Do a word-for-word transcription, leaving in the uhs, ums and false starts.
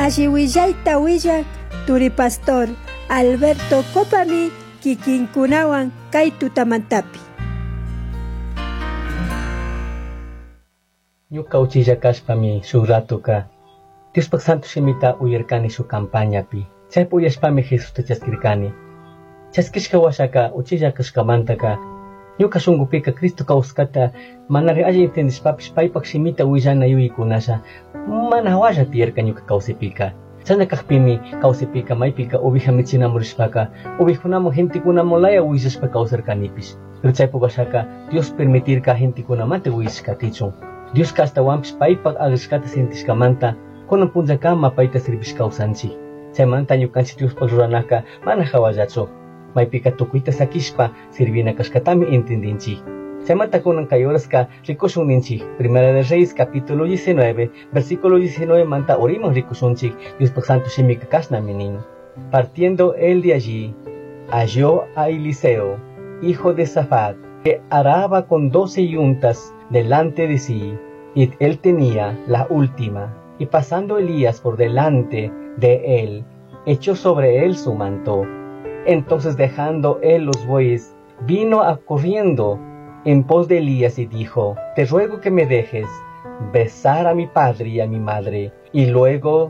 Ashiwillaita willak Turi Pastor Alberto Copami kikinkunawan kay tutamantapi. Ñuka uchilla kashpami shuk ratuka Diospak Santo Shimita uyarkani su campañapi. Chaypa uyashpami Jesusta chaskirkani. Chaskishka washaka uchilla kashkamantaka ñuka shunqupika Cristo kawsakata manari alli entendishpapish paypak shimita willana yuykunasha mana washa tiyarka ñuka kawsaypika. Chayna kaqpimi kawsaypika maypika oveja michinamurishpaka ovejkunamun gentikunamunlaya willashpa kawsarkanipish. Pero chaypa washaka Dios permitirka gentikunamanta willashkatichun. Dios kastawanpish paypak agrishkata sentishkamanta kunan punllakama payta sirvish kawsanchik. Chaymanta ñukanchik Diospak ruranaka mana hawallachu. Maypika tukuyta sakishpa sirvina kashkatami entendinchik. Chaymanta kunan kay horaska rikushun ninchik. Primera de Reyes capítulo diecinueve versículo diecinueve manta orimos rikushunchik Diospak Santo Shimika kashnami nin. Partiendo él de allí, halló a Eliseo, hijo de Safat, que araba con doce yuntas delante de sí, y él tenía la última. Y pasando Elías por delante de él, echó sobre él su manto. Entonces dejando él los bueyes, vino a corriendo en pos de Elías y dijo: te ruego que me dejes besar a mi padre y a mi madre, y luego